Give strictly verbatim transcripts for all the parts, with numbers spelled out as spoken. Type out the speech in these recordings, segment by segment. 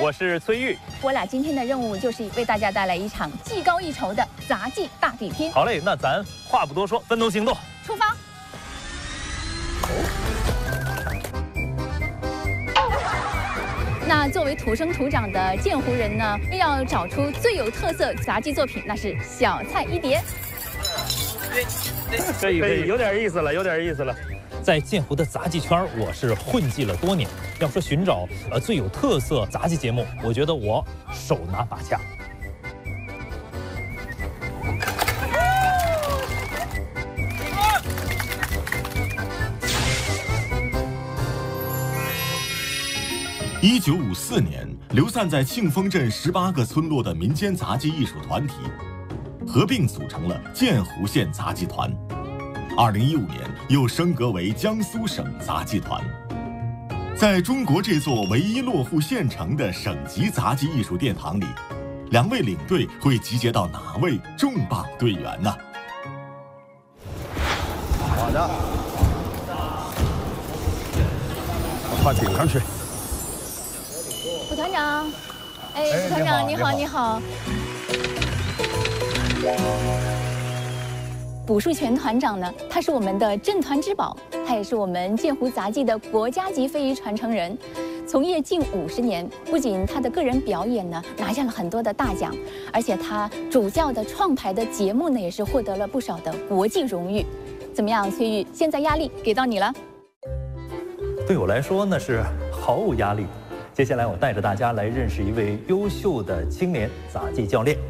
我是崔玉。 我俩今天的任务就是为大家带来一场技高一筹的杂技大比拼。 好嘞，那咱话不多说，分头行动， 出发。那作为土生土长的剑湖人呢，要找出最有特色杂技作品，那是小菜一碟。 可以可以，有点意思了，有点意思了。在剑湖的杂技圈，我是混迹了多年。要说寻找呃最有特色杂技节目，我觉得我手拿把掐。 一九五四年，流散在庆丰镇十八个村落的民间杂技艺术团体，合并组成了剑湖县杂技团。二零一五年，又升格为江苏省杂技团。在中国这座唯一落户县城的省级杂技艺术殿堂里，两位领队会集结到哪位重磅队员呢？ 好的，快顶上去。 副团长，哎，副团长你好，你好。卜树全团长呢，他是我们的镇团之宝，他也是我们剑湖杂技的国家级非遗传承人，从业近五十年。不仅他的个人表演呢拿下了很多的大奖，而且他主教的创排的节目呢也是获得了不少的国际荣誉。怎么样，崔玉？现在压力给到你了。 对我来说那是毫无压力。接下来我带着大家来认识一位优秀的青年杂技教练。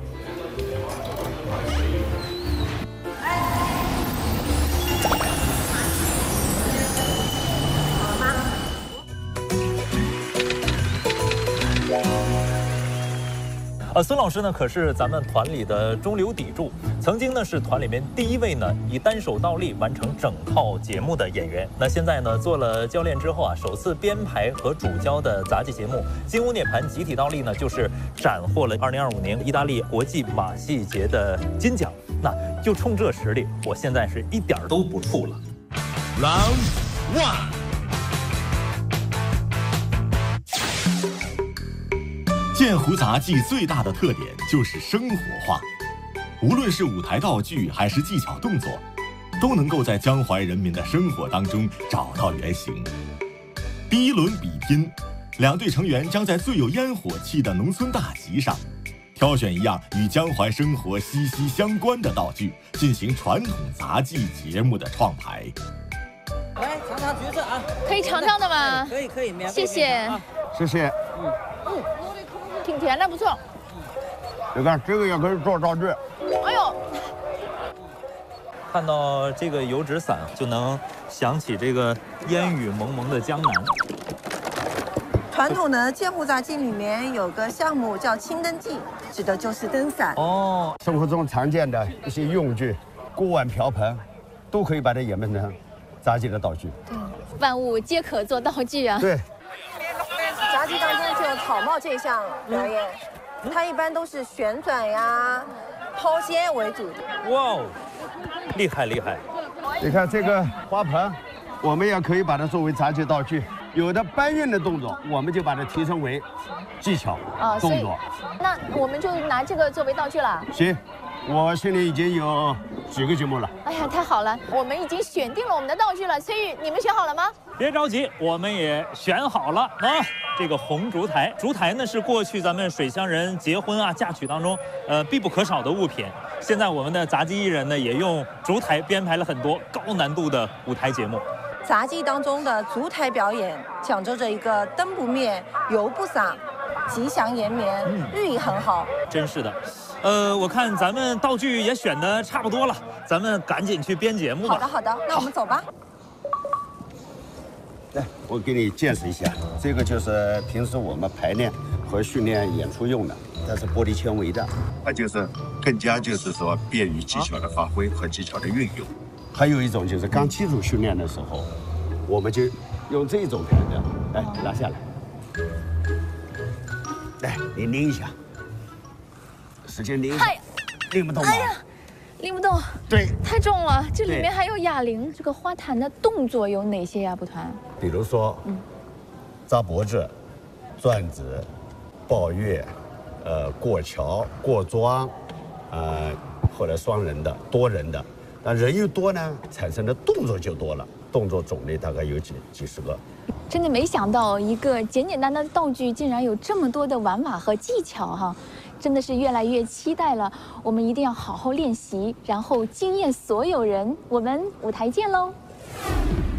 呃，孙老师呢，可是咱们团里的中流砥柱，曾经呢是团里面第一位呢以单手倒立完成整套节目的演员。那现在呢做了教练之后啊，首次编排和主教的杂技节目《金乌涅槃集体倒立》呢，就是斩获了二零二五年意大利国际马戏节的金奖。那就冲这实力，我现在是一点都不怵了。 Round one。剑湖杂技最大的特点就是生活化，无论是舞台道具还是技巧动作，都能够在江淮人民的生活当中找到原型。第一轮比拼，两队成员将在最有烟火气的农村大集上，挑选一样与江淮生活息息相关的道具，进行传统杂技节目的创排。 来尝尝橘子啊！ 可以尝尝的吗？ 可以可以，免费。 谢谢， 谢谢。 嗯嗯。挺甜的，不错。 你看这个也可以做道具。 哎呦， 看到这个油纸伞，就能想起这个烟雨蒙蒙的江南。 传统的剑湖杂技里面有个项目叫青灯记，指的就是灯伞。 哦， 生活中常见的一些用具，锅碗瓢盆，都可以把它演变成杂技的道具。 对，万物皆可做道具啊。 对。 杂技当中就有草帽这项表演，它一般都是旋转呀、抛接为主的。 哇哦，厉害厉害！ 你看这个花盆，我们也可以把它作为杂技道具。有的搬运的动作，我们就把它提升为技巧啊动作。 那我们就拿这个作为道具了。 行，我心里已经有几个节目了。 哎呀，太好了，我们已经选定了我们的道具了。崔玉，你们选好了吗？ 别着急，我们也选好了啊。这个红烛台，烛台呢是过去咱们水乡人结婚啊、嫁娶当中呃必不可少的物品。现在我们的杂技艺人呢，也用烛台编排了很多高难度的舞台节目。 杂技当中的烛台表演，讲究着一个灯不灭、油不洒、吉祥延绵，寓意很好。 真是的。呃，我看咱们道具也选的差不多了，咱们赶紧去编节目吧。 好的，好的，那我们走吧。 来，我给你见识一下，这个就是平时我们排练和训练演出用的，它是玻璃纤维的， 它就是更加就是说便于技巧的发挥和技巧的运用。 还有一种就是刚基础训练的时候，我们就用这种感觉，来拿下来，来你拎一下，使劲拎一下，拎不动吗？ 哎呀，拎不动。 对， 太重了。这里面还有哑铃，这个花坛的动作有哪些呀？蒲团？ 比如说，嗯，扎脖子、转子、 抱月，呃，过桥、过桩，呃，或者双人的、多人的。那人又多呢，产生的动作就多了，动作种类大概有几几十个。 真的没想到，一个简简单单的道具竟然有这么多的玩法和技巧哈！真的是越来越期待了。我们一定要好好练习，然后惊艳所有人。我们舞台见喽！